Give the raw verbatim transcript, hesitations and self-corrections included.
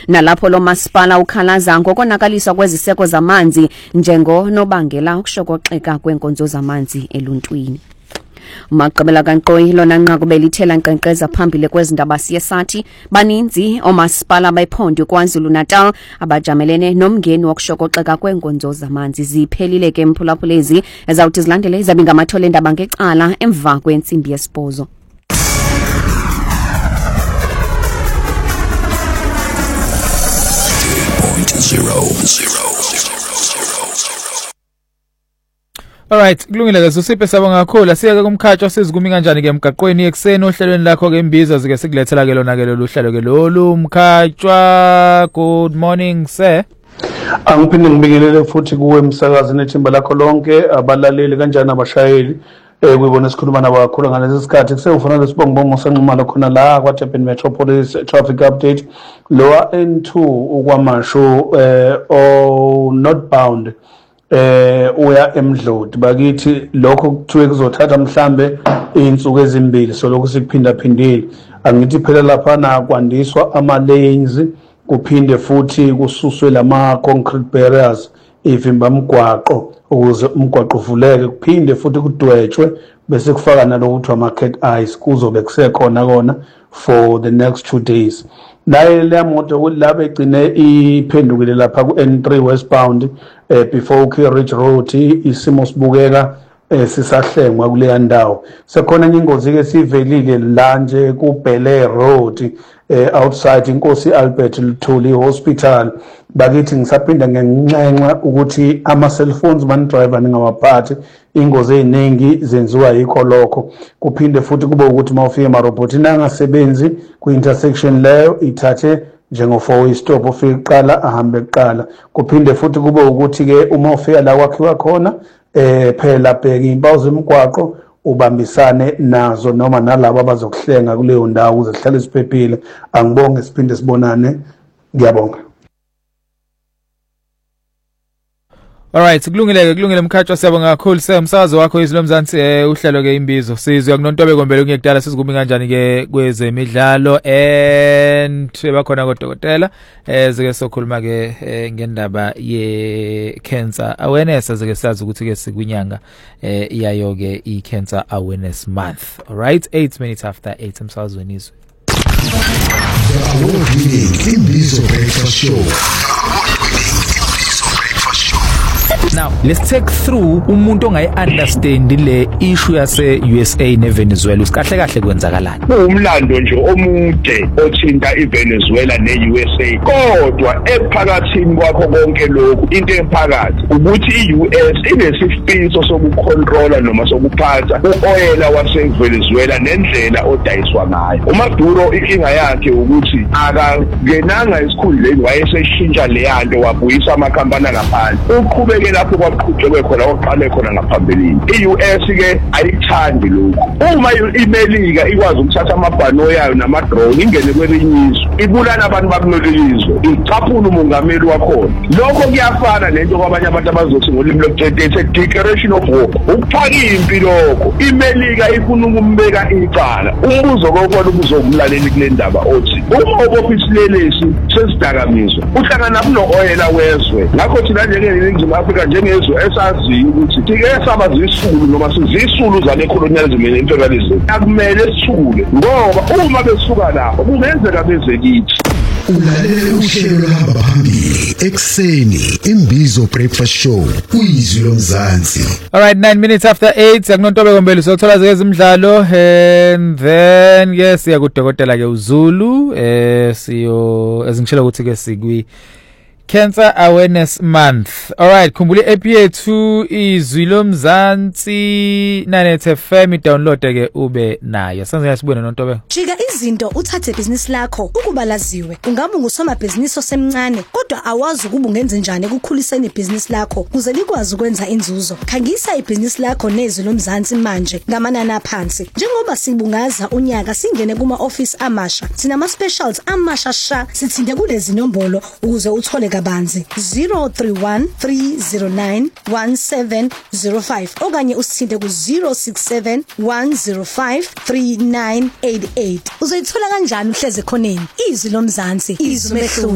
Nalapho lo masipala ukhalaza ngokonakaliswa kweziseko zamanzi njengonobangela ukushokoxeka kwenkonzo zamanzi eluntwini. Magqibela kaNqoyi lona nqaku belithela nkqenkqeza phambili kwezindaba siyesathi baninzi omasipala bayiphondo KwaZulu-Natal abajamelene nomngeni wokushokoxeka kwenkonzo zamanzi. Ziphelile ke mphulaphulezi ezawuthi zilandele izabi ngamathole endaba ngecala emva kwentsimbi yesibhozo. Zero, zero. Alright, kulungile ke sisiphe sabonga kakhulu. Siyeke kumkhatsho sizikumi kanjani ke emgaqweni ekseni ohlelweni lakho ke imbizo zike sikulethela ke lona ke lolu hlelo ke lolu mkhatshwa. Good morning sir. Angiphinde ngibingelele futhi kuwe umsakazi nethimba lakho lonke abalaleli kanjani abashayeli eh kuyibona sikhuluma nabakhulu ngalesi sikhathi kusefuna lesibongbongo senqumalo khona la kwa Durban Metropolis Traffic Update lower N two ukwamasho eh o northbound eh uya eMdloti bakithi lokho kuthiwe kuzothatha mhlambe insuku ezimbili so lokho sikuphinda phindile angithi phela lapha na kwandiswa ama lanes kuphinde futhi kususwe lama concrete barriers ivimba umgwaqo ukuze umgwaqo uvuleke kuphinde futhi kudwetshwe bese kufaka nalokuthi ama-cat eyes kuzobe kusekhona kona for the next two days. Naye le moto kulapha egcine iphendukile lapha ku-N three westbound eh, before uKey Ridge Road isimo sibukeka eh, sisahlengwa kuleya ndawo. Sekhona enye ingozi ke sivelile la nje kuBel Road eh, outside inkosi Albert Luthuli Hospital. Bakithi ngisaphinda ngenxenxa ukuthi ama cell phones man driver ningawaphathi ingozi eziningi zenziwa yikho lokho. Kuphinde futhi kube ukuthi mawufika emarobhoti nangasebenzi ku intersection leyo ithathe njengo four way stop ufika iqala ahambe iqala. Kuphinde futhi kube ukuthi ke uma ufika la kwakhiwa khona eh phela bheka impawu zemgwaqo ubambisane nazo noma nalabo abazokuhlenga kuleyo ndawo ukuze sihlale siphephile. Angibonge siphinde sibonane. Ngiyabonga. Alright, kulungile kulungile mkhatsho siyabonga kakhulu semsakazi wakho izilo mzansi eh uhlelo ke imbizo sizwe kuNontobe Kombele kungekudala sizikumi kanjani ke kwezemidlalo and bakhona kodokotela eh zike sokhuluma ke ngendaba ye cancer awareness azike sazi ukuthi ke sikwinyanga eh iyayo ke i cancer awareness month. Alright, eight minutes after eight emsakazweni izwe. Imbizo Breakfast Show. Now, let's take through umuntu ongayi understand le issue yase U S A neVenezuela. Usikahle kahle kwenzakalani? Umlando nje omude othinta iVenezuela neU S A. Kodwa ephakathini kwakho konke lokhu into ephakathi ukuthi iU S inesifiso sokucontrola noma sokuphatha uoyela waseVenezuela nendlela odayiswa ngayo. uMaduro inkinga yakhe ukuthi akangenanga esikhundleni wayeseshintsha le yanto wabuyisa amakhampani ngaphandle. Uqhubeke lapho kwaqhubekwe khona oqale khona ngaphambilini. iU S ke ayithandi lokho. Uma iMelika ikwazi ukuthatha amabhano yayo nama-drone ingene kwelinye izwe ibulala abantu bakulelizwe icaphula umongameli wakhona. Lokho kuyafana nento kwabanye abantu abazothi ngolimi lokuthethe declaration of war ukuphaka impi lokho. iMelika ifuna ukumbeka icala. Umbuzo kokona ubuzomlaleli kule ndaba othi uma obophisilelesi sesidakamizwa uhlangana kuno-oyela wezwe. Ngakho thina njengeNingizimu Afrika njengezwe esaziyo ukuthi sike saba zisulu noma sizisulu zale colonialism and imperialism akumele sithule ngoba uma besuka lapho kungenzeka beze kithi. Ulalele uhlelo lahamba phambili ekseni imbizo breakfast show uyizwi lomzansi. Alright, nine minutes after eight akuNontobe Kombele sothola zezimidlalo and then yes yakudokotela ke uZulu eh siyo ezingishela ukuthi ke sikwi Cancer Awareness Month. Alright, khumbula i-app yethu izwi lomzansi nine F M i-download ke ube nayo. Senze sibone noNtobe. Jika izinto uthathe business lakho ukuba laziwe. Ungabe ngusoma business osemncane kodwa awazi ukuba ungenze njani ekukhuliseni ibusiness lakho kuze likwazi ukwenza inzuzo. Khangisa ibusiness lakho nezwi lomzansi manje ngamanani aphansi. Njengoba sibungaza unyaka singene kuma office amasha. Sina ama specials amasha sha sithinde kulezi nombolo ukuze uthole kabanzi zero three one three zero nine one seven zero five okanye usithinde ku zero six seven one zero five three nine eight eight. Uzoyithola kanjani uhleze khoneni? Izwi lomzansi, izwi mehlo.